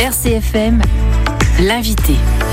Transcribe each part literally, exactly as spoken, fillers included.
R C F M, l'invité.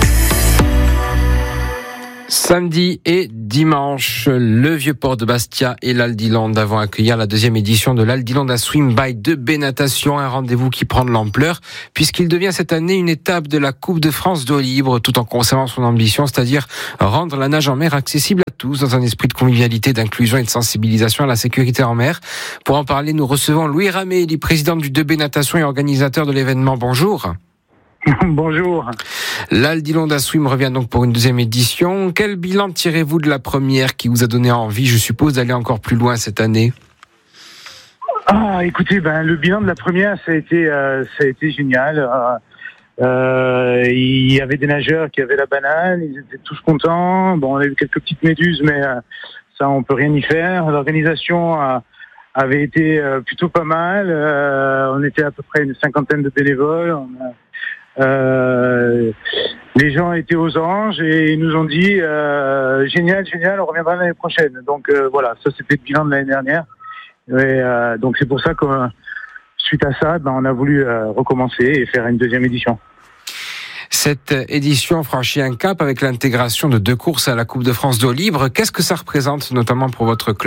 Samedi et dimanche, le Vieux-Port de Bastia et l'Aldiland vont accueillir la deuxième édition de l'Aldiland à Swim by de B-Natation, un rendez-vous qui prend de l'ampleur puisqu'il devient cette année une étape de la Coupe de France d'eau libre tout en conservant son ambition, c'est-à-dire rendre la nage en mer accessible à tous dans un esprit de convivialité, d'inclusion et de sensibilisation à la sécurité en mer. Pour en parler, nous recevons Louis Raméli, président du deux B Natation et organisateur de l'événement. Bonjour. Bonjour. L'Aldiland à Swim revient donc pour une deuxième édition. Quel bilan tirez-vous de la première qui vous a donné envie, je suppose, d'aller encore plus loin cette année ? Ah, écoutez, ben le bilan de la première, ça a été, euh, ça a été génial. Euh, euh, il y avait des nageurs qui avaient la banane, ils étaient tous contents. Bon, on a eu quelques petites méduses, mais euh, ça, on peut rien y faire. L'organisation a, avait été euh, plutôt pas mal. Euh, on était à peu près une cinquantaine de bénévoles. On a, Euh, les gens étaient aux anges et ils nous ont dit euh, génial, génial, on reviendra l'année prochaine. Donc euh, voilà, ça c'était le bilan de l'année dernière. Et, euh, donc c'est pour ça que suite à ça, ben, on a voulu euh, recommencer et faire une deuxième édition. Cette édition franchit un cap avec l'intégration de deux courses à la Coupe de France d'eau libre. Qu'est-ce que ça représente notamment pour votre club ?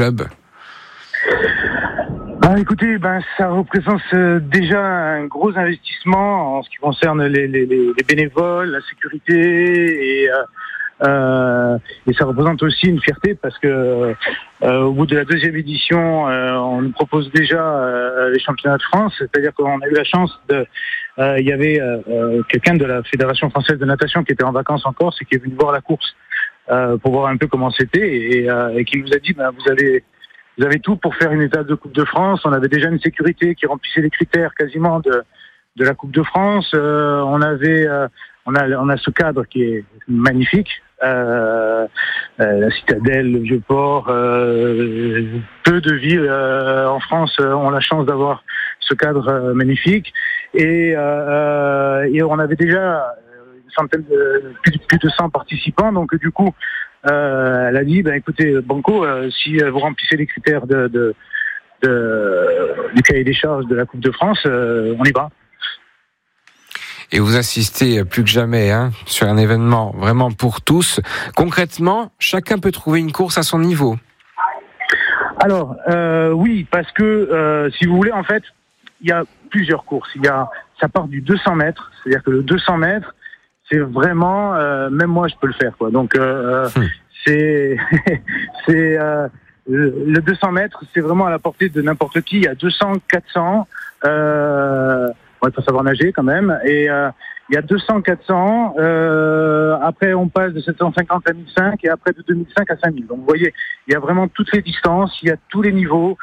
Ah, écoutez, ben ça représente euh, déjà un gros investissement en ce qui concerne les, les, les bénévoles, la sécurité et euh, euh, et ça représente aussi une fierté parce que euh, au bout de la deuxième édition, euh, on nous propose déjà euh, les championnats de France, c'est-à-dire qu'on a eu la chance de, euh, il y avait euh, quelqu'un de la Fédération française de natation qui était en vacances en Corse et qui est venu voir la course euh, pour voir un peu comment c'était et, euh, et qui nous a dit, ben vous avez Vous avez tout pour faire une étape de Coupe de France. On avait déjà une sécurité qui remplissait les critères quasiment de de la Coupe de France. Euh, on avait, euh, on a, on a ce cadre qui est magnifique. Euh, euh, la Citadelle, le Vieux-Port, euh, peu de villes euh, en France euh, ont la chance d'avoir ce cadre euh, magnifique. Et, euh, et on avait déjà une centaine de plus, de plus de cent participants. Donc du coup. Euh, elle a dit, ben écoutez, Banco, euh, si vous remplissez les critères de, de, de, du cahier des charges de la Coupe de France, euh, on y va. Et vous assistez plus que jamais hein, sur un événement vraiment pour tous. Concrètement, chacun peut trouver une course à son niveau. Alors, euh, oui, parce que, euh, si vous voulez, en fait, il y a plusieurs courses. Il y a, ça part du deux cents mètres, c'est-à-dire que le deux cents mètres, c'est vraiment, euh, même moi je peux le faire quoi. Donc euh, hum. c'est c'est euh, le deux cents mètres, c'est vraiment à la portée de n'importe qui. Il y a deux cents, quatre cents, euh, bon, il faut savoir nager quand même. Et euh, il y a deux cents, quatre cents. Euh, après on passe de sept cent cinquante à mille cinq et après de deux mille cinq à cinq mille. Donc vous voyez, il y a vraiment toutes les distances, il y a tous les niveaux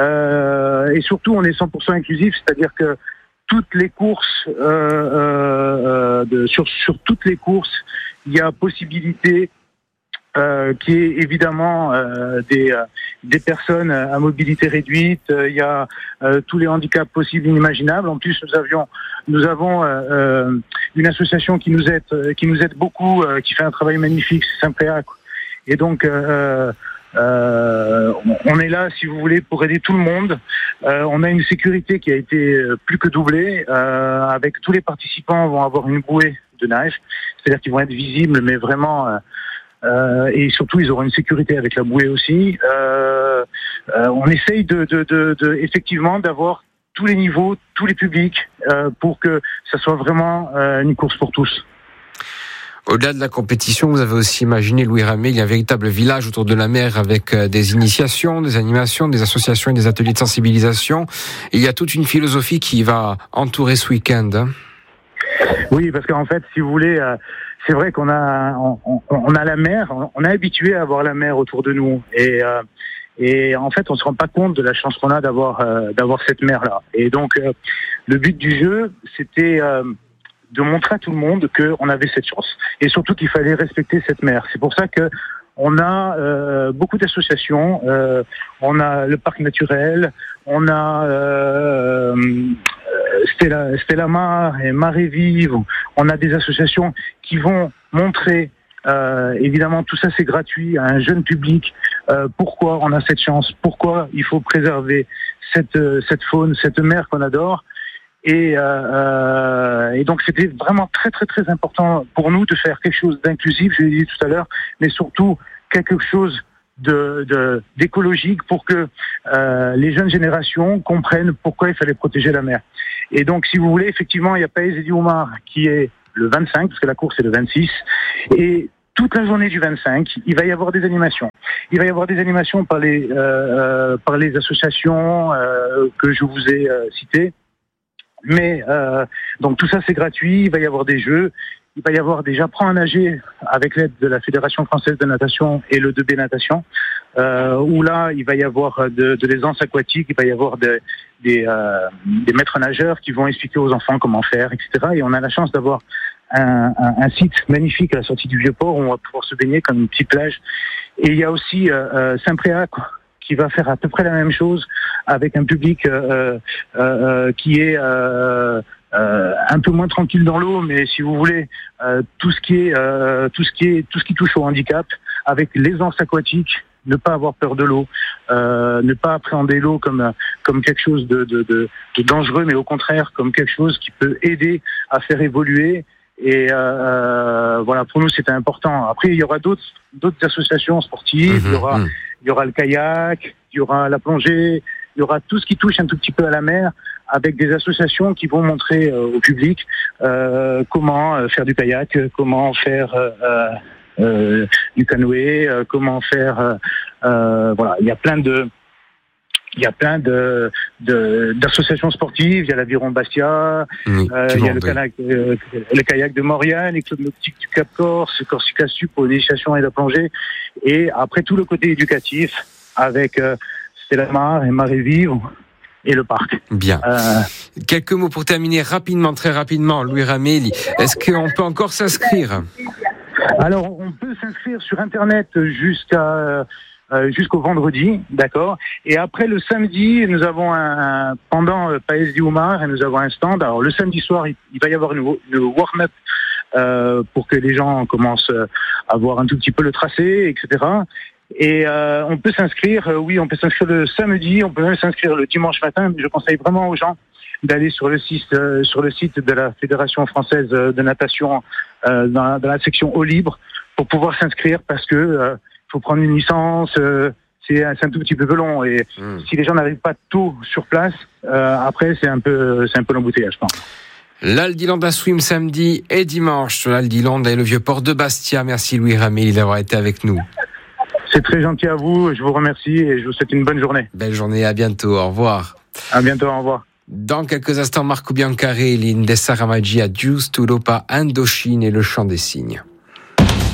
euh, et surtout on est cent pour cent inclusif, c'est-à-dire que toutes les courses, euh, euh, de, sur, sur toutes les courses, il y a possibilité euh, qui est évidemment euh, des, euh, des personnes à mobilité réduite. Euh, il y a euh, tous les handicaps possibles et inimaginables. En plus, nous avions, nous avons euh, une association qui nous aide, qui nous aide beaucoup, euh, qui fait un travail magnifique, c'est Saint-Préac. Et donc. Euh, Euh, on est là, si vous voulez, pour aider tout le monde. Euh, on a une sécurité qui a été plus que doublée. Euh, avec tous les participants vont avoir une bouée de nage, c'est-à-dire qu'ils vont être visibles, mais vraiment. Euh, et surtout, ils auront une sécurité avec la bouée aussi. Euh, euh, on essaye de, de, de, de, effectivement, d'avoir tous les niveaux, tous les publics, euh, pour que ça soit vraiment euh, une course pour tous. Au-delà de la compétition, vous avez aussi imaginé, Louis Raméli, il y a un véritable village autour de la mer avec des initiations, des animations, des associations et des ateliers de sensibilisation. Et il y a toute une philosophie qui va entourer ce week-end. Hein. Oui, parce qu'en fait, si vous voulez, euh, c'est vrai qu'on a, on, on, on a la mer, on est habitué à avoir la mer autour de nous. Et, euh, et en fait, on se rend pas compte de la chance qu'on a d'avoir, euh, d'avoir cette mer-là. Et donc, euh, le but du jeu, c'était... Euh, de montrer à tout le monde qu'on avait cette chance et surtout qu'il fallait respecter cette mer. C'est pour ça que on a euh, beaucoup d'associations, euh, on a le parc naturel, on a euh, Stella, Stella Mar et Marée Vive, on a des associations qui vont montrer, euh, évidemment tout ça c'est gratuit à un jeune public, euh, pourquoi on a cette chance, pourquoi il faut préserver cette, cette faune, cette mer qu'on adore. Et, euh, euh, et donc c'était vraiment très très très important pour nous de faire quelque chose d'inclusif, je l'ai dit tout à l'heure, mais surtout quelque chose de, de d'écologique pour que euh, les jeunes générations comprennent pourquoi il fallait protéger la mer. Et donc si vous voulez, effectivement, il y a Paez Sidi Oumar qui est le vingt-cinq, parce que la course est le vingt-six, et toute la journée du vingt-cinq, il va y avoir des animations. Il va y avoir des animations par les euh, par les associations euh, que je vous ai euh, citées. Mais euh, donc tout ça c'est gratuit, il va y avoir des jeux, il va y avoir des J'apprends à nager avec l'aide de la Fédération française de natation et le deux B natation, euh, où là il va y avoir de, de l'aisance aquatique, il va y avoir de, des, euh, des maîtres nageurs qui vont expliquer aux enfants comment faire, et cetera. Et on a la chance d'avoir un, un, un site magnifique à la sortie du Vieux-Port où on va pouvoir se baigner comme une petite plage. Et il y a aussi euh, euh, Saint-Préac qui va faire à peu près la même chose avec un public euh, euh, qui est euh, euh, un peu moins tranquille dans l'eau, mais si vous voulez euh, tout ce qui est euh, tout ce qui est tout ce qui touche au handicap, avec l'aisance aquatique, ne pas avoir peur de l'eau, euh, ne pas appréhender l'eau comme comme quelque chose de, de, de, de dangereux, mais au contraire comme quelque chose qui peut aider à faire évoluer. Et euh, voilà, pour nous c'était important. Après il y aura d'autres d'autres associations sportives, mmh, il y aura mmh. il y aura le kayak, il y aura la plongée, il y aura tout ce qui touche un tout petit peu à la mer, avec des associations qui vont montrer euh, au public euh, comment euh, faire du kayak, comment faire euh, euh, du canoë, euh, comment faire euh, euh, voilà, il y a plein de Il y a plein de, de d'associations sportives. Il y a l'Aviron Bastia, oui, euh, il y a le kayak, euh, le kayak de Maurienne, les clubs nautiques du Cap Corse, Corsica Sup pour l'initiation et la plongée. Et après tout le côté éducatif avec euh, Stella Mar et Marée Vive et le parc. Bien. Euh, Quelques mots pour terminer rapidement, très rapidement, Louis Ramelli. Est-ce qu'on peut encore s'inscrire ? Alors, on peut s'inscrire sur Internet jusqu'à Euh, jusqu'au vendredi, d'accord. Et après le samedi, nous avons un pendant euh, Paez Sidi Oumar et nous avons un stand. Alors le samedi soir, il, il va y avoir une, une warm-up euh, pour que les gens commencent à voir un tout petit peu le tracé, et cetera. Et euh, on peut s'inscrire, euh, oui, on peut s'inscrire le samedi, on peut même s'inscrire le dimanche matin. Mais je conseille vraiment aux gens d'aller sur le site euh, sur le site de la Fédération française de natation euh, dans, la, dans la section eau libre pour pouvoir s'inscrire parce que euh, faut prendre une licence, euh, c'est, un, c'est un tout petit peu long et mmh. si les gens n'arrivent pas tôt sur place, euh, après c'est un peu c'est un peu l'embouteillage, je pense. L'Aldiland à Swim samedi et dimanche, l'Aldiland et le Vieux-Port de Bastia. Merci Louis Ramelli d'avoir été avec nous. C'est très gentil à vous, je vous remercie et je vous souhaite une bonne journée. Belle journée, à bientôt, au revoir. À bientôt, au revoir. Dans quelques instants, Marco Biancarelli, Indessa Ramaggi, Adios, Tulopa, Indochine et le chant des cygnes.